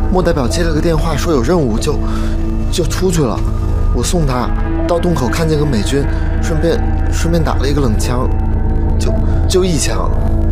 莫代表接了个电话，说有任务，就出去了。我送他到洞口，看见个美军，顺便打了一个冷枪，就一枪。